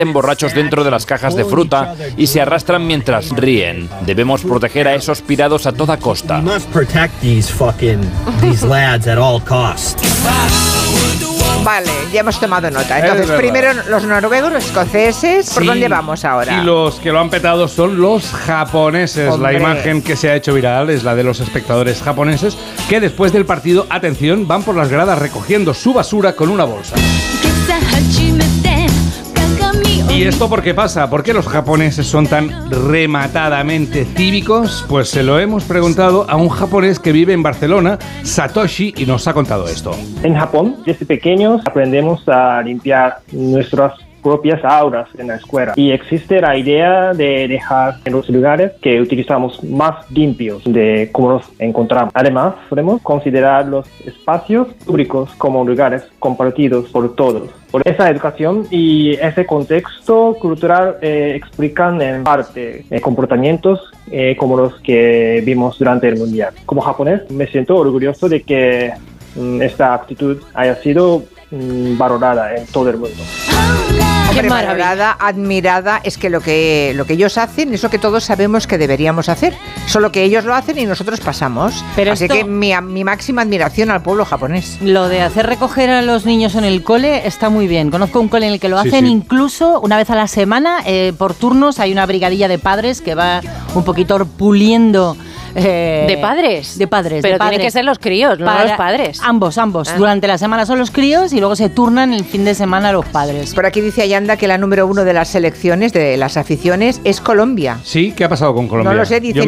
borrachos dentro de las cajas de fruta y se arrastran mientras ríen. Debemos proteger a esos pirados a toda costa. Vale, ya hemos tomado nota. Entonces, primero los noruegos, los escoceses, ¿por dónde vamos ahora? Y los que lo han petado son los japoneses. Hombre. La imagen que se ha hecho viral es la de los espectadores japoneses que después del partido, atención, van por las gradas recogiendo su basura con una bolsa. ¿Y esto por qué pasa? ¿Por qué los japoneses son tan rematadamente cívicos? Pues se lo hemos preguntado a un japonés que vive en Barcelona, Satoshi, y nos ha contado esto. En Japón, desde pequeños aprendemos a limpiar nuestras propias aulas en la escuela y existe la idea de dejar en los lugares que utilizamos más limpios de cómo los encontramos. Además, podemos considerar los espacios públicos como lugares compartidos por todos. Por esa educación y ese contexto cultural explican en parte comportamientos como los que vimos durante el Mundial. Como japonés me siento orgulloso de que esta actitud haya sido valorada en todo el mundo. Hombre, valorada, admirada, es que lo que ellos hacen es lo que todos sabemos que deberíamos hacer, solo que ellos lo hacen y nosotros pasamos. Pero así que mi máxima admiración al pueblo japonés. Lo de hacer recoger a los niños en el cole está muy bien. Conozco un cole en el que lo hacen incluso una vez a la semana, por turnos. Hay una brigadilla de padres que va un poquito puliendo. ¿De padres? De padres. Pero de padres. tienen que ser los críos, no los padres. Ambos. Durante la semana son los críos y luego se turnan el fin de semana los padres. Por aquí dice Ayanda que la número 1 de las selecciones, de las aficiones, es Colombia. ¿Sí? ¿Qué ha pasado con Colombia? No lo sé, dice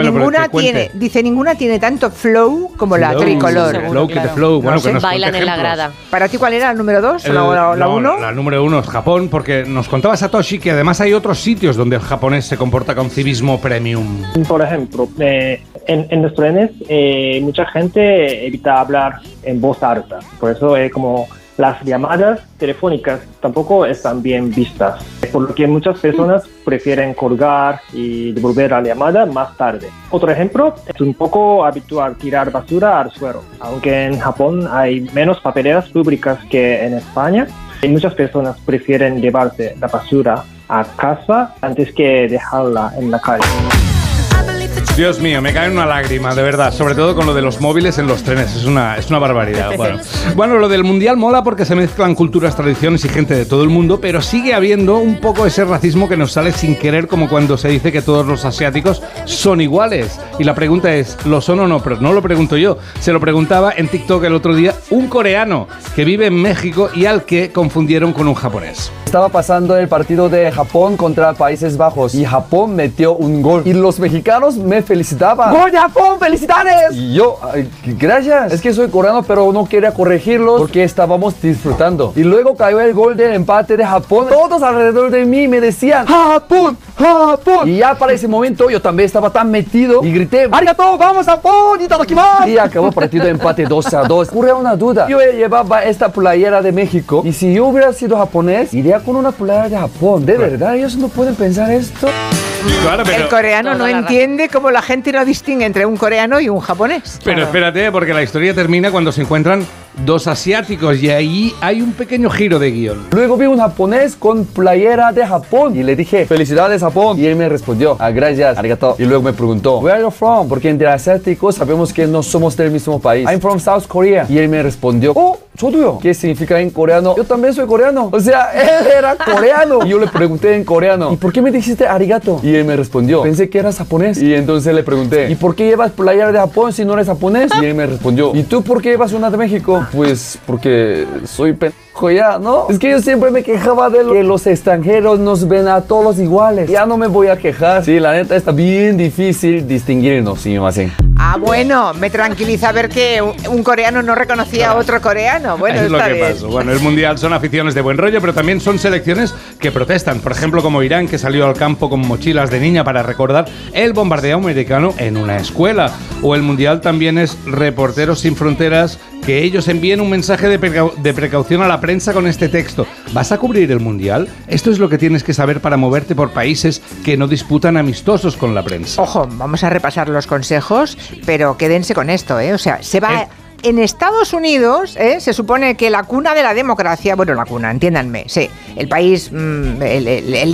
ninguna tiene tanto flow como la tricolor. Flow, que te flow. Bueno, que nos bailan en la grada. ¿Para ti cuál era la número 2 o la 1? La número 1 es Japón, porque nos contaba Satoshi que además hay otros sitios donde el japonés se comporta con civismo premium. Por ejemplo, en los trenes mucha gente evita hablar en voz alta, por eso como las llamadas telefónicas tampoco están bien vistas, por lo que muchas personas prefieren colgar y devolver la llamada más tarde. Otro ejemplo, es un poco habitual tirar basura al suelo, aunque en Japón hay menos papeleras públicas que en España. Y muchas personas prefieren llevarse la basura a casa antes que dejarla en la calle. Dios mío, me cae una lágrima, de verdad, sobre todo con lo de los móviles en los trenes, es una barbaridad. Bueno, lo del Mundial mola porque se mezclan culturas, tradiciones y gente de todo el mundo, pero sigue habiendo un poco ese racismo que nos sale sin querer, como cuando se dice que todos los asiáticos son iguales. Y la pregunta es, ¿lo son o no? Pero no lo pregunto yo, se lo preguntaba en TikTok el otro día un coreano que vive en México y al que confundieron con un japonés. Estaba pasando el partido de Japón contra Países Bajos y Japón metió un gol y los mexicanos me felicitaban. ¡Gol de Japón! ¡Felicidades! Y yo, gracias. Es que soy coreano, pero no quería corregirlos porque estábamos disfrutando. Y luego cayó el gol del empate de Japón. Todos alrededor de mí me decían ¡Japón! ¡Japón! Y ya para ese momento yo también estaba tan metido y grité ¡Arigato! ¡Vamos Japón! ¡Itadakimasu! Y acabó el partido de empate 2-2. Ocurre una duda. Yo llevaba esta playera de México y si yo hubiera sido japonés, iría con una playera de Japón. ¿De verdad ellos no pueden pensar esto? Claro, pero el coreano no entiende cómo la gente no distingue entre un coreano y un japonés. Pero espérate, porque la historia termina cuando se encuentran dos asiáticos y ahí hay un pequeño giro de guión. Luego vi un japonés con playera de Japón y le dije, felicidades Japón. Y él me respondió, gracias, arigato. Y luego me preguntó, where are you from? Porque entre asiáticos sabemos que no somos del mismo país. I'm from South Korea. Y él me respondió, 저도요. ¿Qué significa en coreano? Yo también soy coreano. O sea, él era coreano. Y yo le pregunté en coreano, ¿y por qué me dijiste arigato? Y él me respondió, pensé que eras japonés. Y entonces le pregunté, ¿y por qué llevas playera de Japón si no eres japonés? Y él me respondió, ¿y tú por qué llevas una de México? Pues porque soy ya, ¿no? Es que yo siempre me quejaba de que los extranjeros nos ven a todos iguales. Ya no me voy a quejar. Sí, la neta está bien difícil distinguirnos, sí, así. Bueno, me tranquiliza ver que un coreano no reconocía a otro coreano. Bueno, es lo que bien. pasó. Bueno, el Mundial son aficiones de buen rollo, pero también son selecciones que protestan. Por ejemplo, como Irán, que salió al campo con mochilas de niña para recordar el bombardeo americano en una escuela. O el Mundial también es Reporteros Sin Fronteras, que ellos envíen un mensaje de precaución a la prensa con este texto. ¿Vas a cubrir el Mundial? Esto es lo que tienes que saber para moverte por países que no disputan amistosos con la prensa. Ojo, vamos a repasar los consejos, pero quédense con esto, ¿eh? O sea, en Estados Unidos se supone que la cuna de la democracia, bueno, la cuna, entiéndanme, sí, el país, el